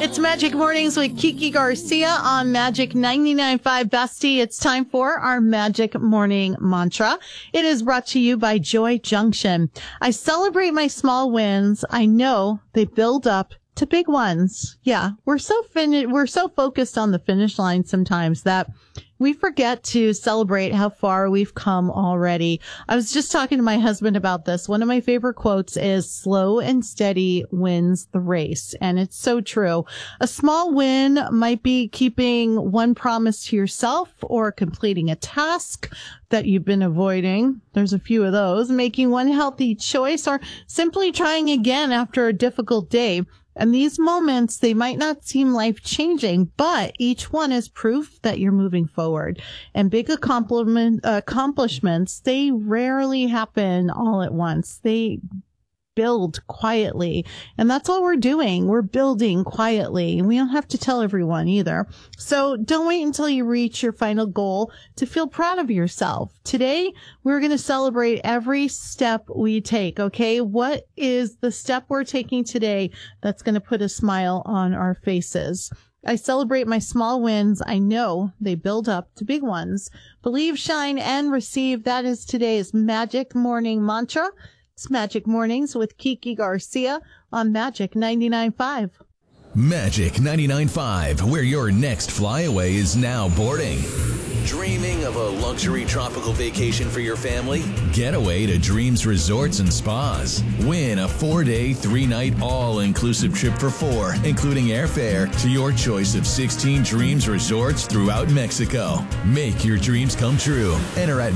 It's Magic Mornings with Kiki Garcia on Magic 99.5 Bestie. It's time for our Magic Morning Mantra. It is brought to you by Joy Junction. I celebrate my small wins. I know they build up to big ones. Yeah, we're so focused on the finish line sometimes that we forget to celebrate how far we've come already. I was just talking to my husband about this. One of my favorite quotes is slow and steady wins the race. And it's so true. A small win might be keeping one promise to yourself or completing a task that you've been avoiding. There's a few of those. Making one healthy choice or simply trying again after a difficult day. And these moments, they might not seem life-changing, but each one is proof that you're moving forward. And big accomplishments, they rarely happen all at once. They build quietly. And that's what we're doing. We're building quietly. And we don't have to tell everyone either. So don't wait until you reach your final goal to feel proud of yourself. Today, we're going to celebrate every step we take. Okay. What is the step we're taking today that's going to put a smile on our faces? I celebrate my small wins. I know they build up to big ones. Believe, shine, and receive. That is today's Magic Morning Mantra. It's Magic Mornings with Kiki Garcia on Magic 99.5. Magic 99.5, where your next flyaway is now boarding. Dreaming of a luxury tropical vacation for your family? Get away to Dreams Resorts and Spas. Win a 4-day, 3-night all-inclusive trip for 4, including airfare to your choice of 16 Dreams Resorts throughout Mexico. Make your dreams come true. Enter at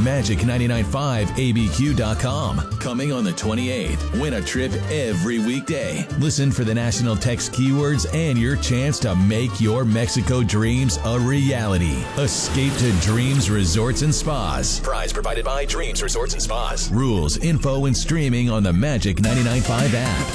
magic995abq.com. Coming on the 28th, win a trip every weekday. Listen for the national text keywords and your chance to make your Mexico dreams a reality. Escape to Dreams Resorts and Spas. Prize provided by Dreams Resorts and Spas. Rules, info, and streaming on the Magic 99.5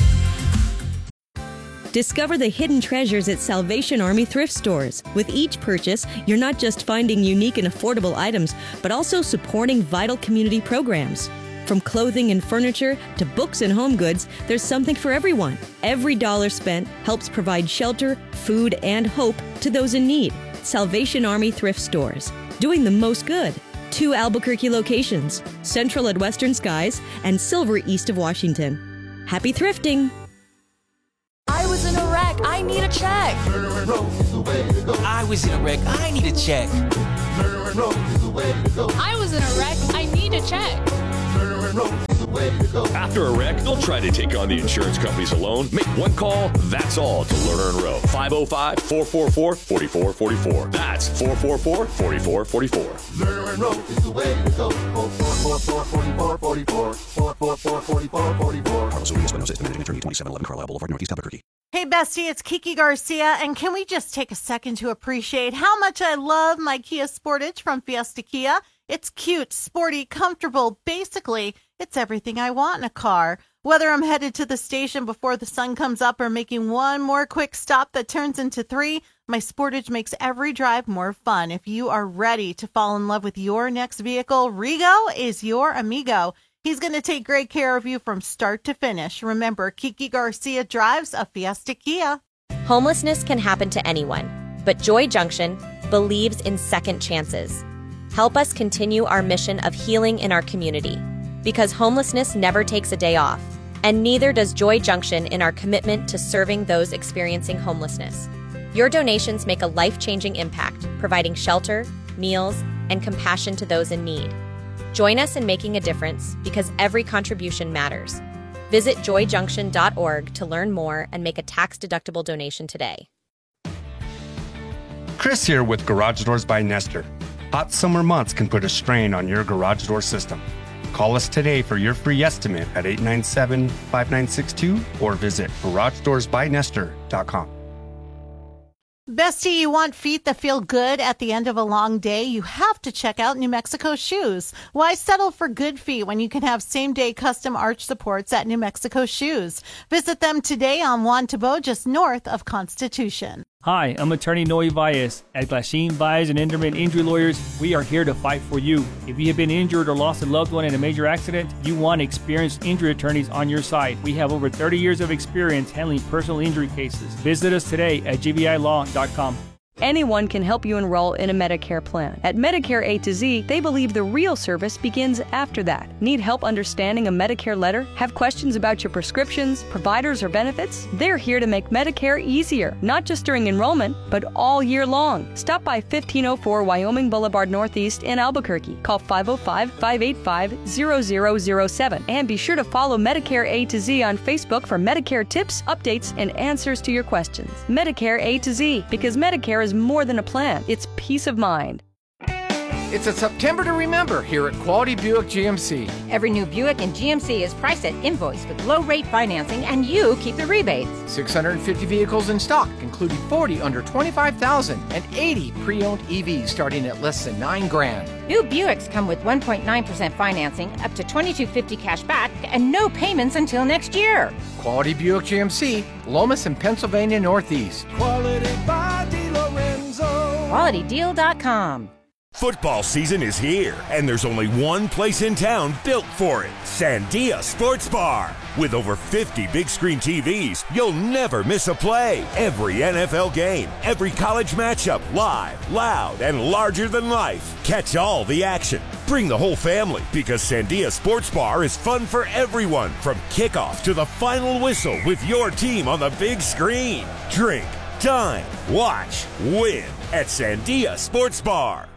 app. Discover the hidden treasures at Salvation Army thrift stores. With each purchase, you're not just finding unique and affordable items, but also supporting vital community programs. From clothing and furniture to books and home goods, there's something for everyone. Every dollar spent helps provide shelter, food, and hope to those in need. Salvation Army thrift stores, doing the most good. 2 Albuquerque locations, Central at Western Skies and Silver east of Washington. Happy thrifting! I was in a wreck. I need a check. I was in a wreck. I need a check. I was in a wreck. I need a check. After a wreck, don't try to take on the insurance companies alone. Make one call, that's all, to Lerner and Rowe. 505-444-4444. That's 444-4444. Lerner and Rowe is the way to go. 444-4444. 444-4444. Carlos Urias, Buenos Aires, Managing Attorney, 2711 Carlisle Boulevard, Northeast Albuquerque. Hey, Bestie, it's Kiki Garcia, and can we just take a second to appreciate how much I love my Kia Sportage from Fiesta Kia? It's cute, sporty, comfortable. Basically, it's everything I want in a car. Whether I'm headed to the station before the sun comes up or making one more quick stop that turns into 3, my Sportage makes every drive more fun. If you are ready to fall in love with your next vehicle, Rigo is your amigo. He's going to take great care of you from start to finish. Remember, Kiki Garcia drives a Fiesta Kia. Homelessness can happen to anyone, but Joy Junction believes in second chances. Help us continue our mission of healing in our community, because homelessness never takes a day off, and neither does Joy Junction in our commitment to serving those experiencing homelessness. Your donations make a life-changing impact, providing shelter, meals, and compassion to those in need. Join us in making a difference, because every contribution matters. Visit joyjunction.org to learn more and make a tax-deductible donation today. Chris here with Garage Doors by Nestor. Hot summer months can put a strain on your garage door system. Call us today for your free estimate at 897-5962 or visit garageDoorsByNestor.com. Bestie, you want feet that feel good at the end of a long day? You have to check out New Mexico Shoes. Why settle for good feet when you can have same-day custom arch supports at New Mexico Shoes? Visit them today on Juan Tabo, just north of Constitution. Hi, I'm attorney Noe Valles. At Glasheen, Valles & Enderman Injury Lawyers, we are here to fight for you. If you have been injured or lost a loved one in a major accident, you want experienced injury attorneys on your side. We have over 30 years of experience handling personal injury cases. Visit us today at gbilaw.com. Anyone can help you enroll in a Medicare plan. At Medicare A to Z, they believe the real service begins after that. Need help understanding a Medicare letter? Have questions about your prescriptions, providers, or benefits? They're here to make Medicare easier, not just during enrollment, but all year long. Stop by 1504 Wyoming Boulevard Northeast in Albuquerque. Call 505-585-0007. And be sure to follow Medicare A to Z on Facebook for Medicare tips, updates, and answers to your questions. Medicare A to Z, because Medicare is more than a plan, it's peace of mind. It's a September to remember here at Quality Buick GMC. Every new Buick in GMC is priced at invoice with low-rate financing, and you keep the rebates. 650 vehicles in stock, including 40 under $25,000 and 80 pre-owned EVs starting at less than $9,000. New Buicks come with 1.9% financing, up to $2,250 cash back, and no payments until next year. Quality Buick GMC, Lomas and Pennsylvania Northeast. Quality by DeLorenzo. QualityDeal.com. Football season is here, and there's only one place in town built for it, Sandia Sports Bar. With over 50 big screen TVs, you'll never miss a play. Every NFL game, every college matchup, live, loud, and larger than life. Catch all the action. Bring the whole family, because Sandia Sports Bar is fun for everyone, from kickoff to the final whistle with your team on the big screen. Drink, dine, watch, win at Sandia Sports Bar.